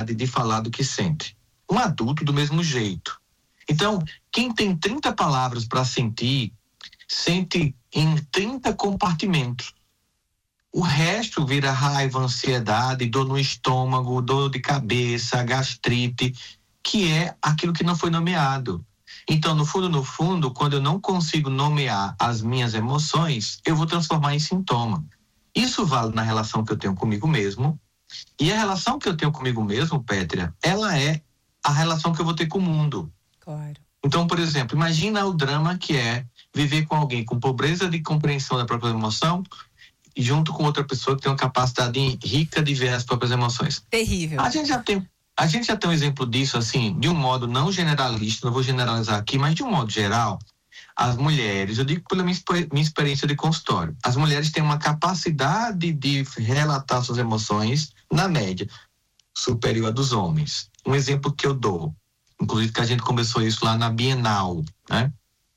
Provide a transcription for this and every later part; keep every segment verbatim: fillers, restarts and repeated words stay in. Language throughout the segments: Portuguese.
capacidade de falar do que sente. Um adulto do mesmo jeito. Então, quem tem trinta palavras para sentir, sente em trinta compartimentos. O resto vira raiva, ansiedade, dor no estômago, dor de cabeça, gastrite, que é aquilo que não foi nomeado. Então, no fundo, no fundo, quando eu não consigo nomear as minhas emoções, eu vou transformar em sintoma. Isso vale na relação que eu tenho comigo mesmo. E a relação que eu tenho comigo mesmo, Pétria, ela é a relação que eu vou ter com o mundo. Claro. Então, por exemplo, imagina o drama que é viver com alguém com pobreza de compreensão da própria emoção e junto com outra pessoa que tem uma capacidade rica de ver as próprias emoções. Terrível. A gente já tem, a gente já tem um exemplo disso, assim, de um modo não generalista, não vou generalizar aqui, mas de um modo geral, as mulheres, eu digo pela minha, minha experiência de consultório, as mulheres têm uma capacidade de relatar suas emoções, na média, superior à dos homens. Um exemplo que eu dou, inclusive que a gente começou isso lá na Bienal, né?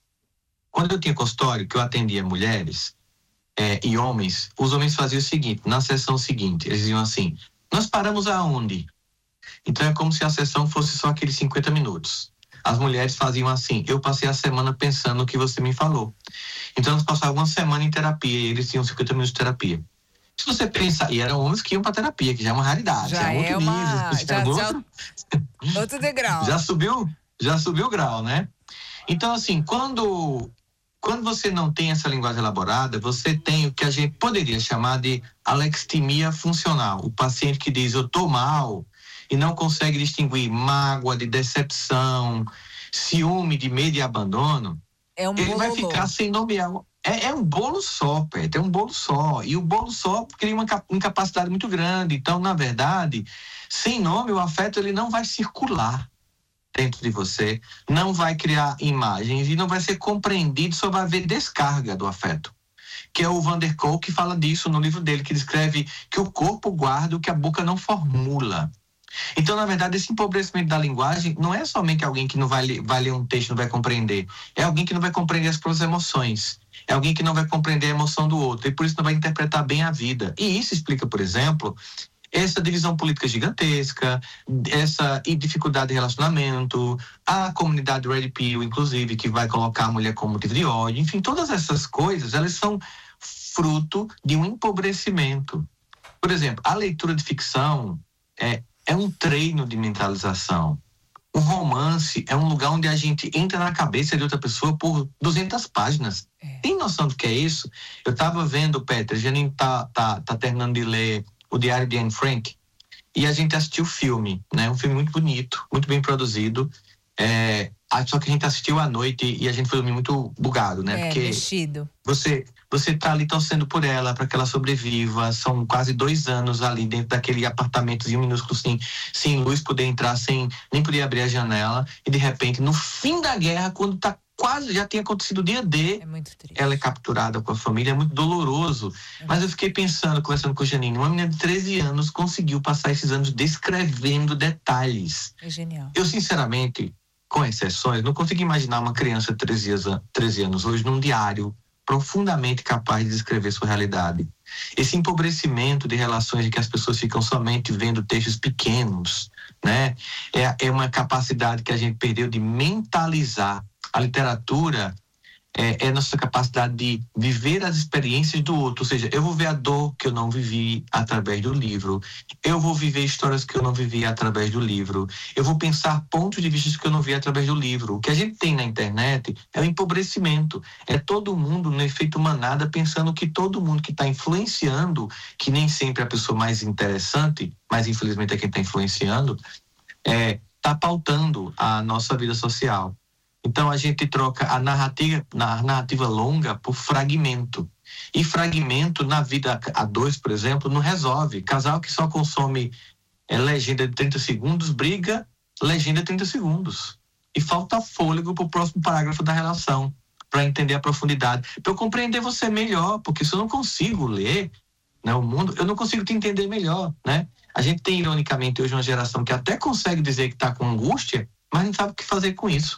Quando eu tinha consultório, que eu atendia mulheres é, e homens, os homens faziam o seguinte, na sessão seguinte, eles diziam assim, nós paramos aonde? Então é como se a sessão fosse só aqueles cinquenta minutos. As mulheres faziam assim, eu passei a semana pensando no que você me falou. Então elas passavam uma semana em terapia e eles tinham cinquenta minutos de terapia. Se você pensa, e eram homens que iam para terapia, que já é uma raridade, já é outro é uma, nível, já, é já, outro, outro degrau. já subiu, já subiu o grau, né? Então assim, quando quando você não tem essa linguagem elaborada, você tem o que a gente poderia chamar de alextimia funcional. O paciente que diz, eu tô mal, e não consegue distinguir mágoa de decepção, ciúme de medo e abandono, é um ele vai ficar sem nomear. É, é um bolo só, Pet, é um bolo só. E o bolo só cria uma incapacidade muito grande. Então, na verdade, sem nome, o afeto ele não vai circular dentro de você, não vai criar imagens e não vai ser compreendido, só vai haver descarga do afeto. Que é o Van der Kolk que fala disso no livro dele, que descreve que o corpo guarda o que a boca não formula. Então, na verdade, esse empobrecimento da linguagem não é somente alguém que não vai ler, vai ler um texto e não vai compreender. É alguém que não vai compreender as próprias emoções. É alguém que não vai compreender a emoção do outro. E por isso não vai interpretar bem a vida. E isso explica, por exemplo, essa divisão política gigantesca, essa dificuldade de relacionamento, a comunidade Red Pill, inclusive, que vai colocar a mulher como motivo de ódio. Enfim, todas essas coisas, elas são fruto de um empobrecimento. Por exemplo, a leitura de ficção é É um treino de mentalização. O romance é um lugar onde a gente entra na cabeça de outra pessoa por duzentas páginas. É. Tem noção do que é isso? Eu estava vendo, Petra, a gente tá, tá, tá terminando de ler o Diário de Anne Frank e a gente assistiu o filme, né? Um filme muito bonito, muito bem produzido. É, só que a gente assistiu à noite e a gente foi dormir muito bugado, né? É, porque mexido. Você, você tá ali torcendo por ela, para que ela sobreviva. São quase dois anos ali dentro daquele apartamentozinho minúsculo, sem, sem luz, poder entrar, sem nem poder abrir a janela. E de repente, no fim da guerra, quando tá quase, já tinha acontecido o dia D, é muito triste. Ela é capturada com a família, é muito doloroso. É. Mas eu fiquei pensando, conversando com a Janine, uma menina de treze anos conseguiu passar esses anos descrevendo detalhes. É genial. Eu, sinceramente, com exceções, não consigo imaginar uma criança de treze anos hoje num diário profundamente capaz de descrever sua realidade. Esse empobrecimento de relações em que as pessoas ficam somente vendo textos pequenos, né? É, é uma capacidade que a gente perdeu de mentalizar. A literatura é, é a nossa capacidade de viver as experiências do outro, ou seja, eu vou ver a dor que eu não vivi através do livro, eu vou viver histórias que eu não vivi através do livro, eu vou pensar pontos de vista que eu não vi através do livro. O que a gente tem na internet é o empobrecimento, é todo mundo no efeito manada pensando que todo mundo que está influenciando, que nem sempre é a pessoa mais interessante, mas infelizmente é quem está influenciando, é, está pautando a nossa vida social. Então a gente troca a narrativa, a narrativa longa por fragmento. E fragmento na vida a dois, por exemplo, não resolve. Casal que só consome é, legenda de trinta segundos, briga, legenda de trinta segundos. E falta fôlego para o próximo parágrafo da relação, para entender a profundidade. Para eu compreender você melhor, porque se eu não consigo ler, né, o mundo, eu não consigo te entender melhor, né? A gente tem, ironicamente, hoje uma geração que até consegue dizer que está com angústia, mas não sabe o que fazer com isso.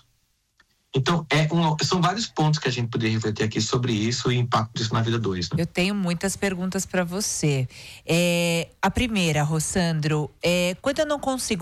Então, é um, são vários pontos que a gente poderia refletir aqui sobre isso e o impacto disso na vida dois. Né? Eu tenho muitas perguntas para você. É, a primeira, Rossandro, é, quando eu não consigo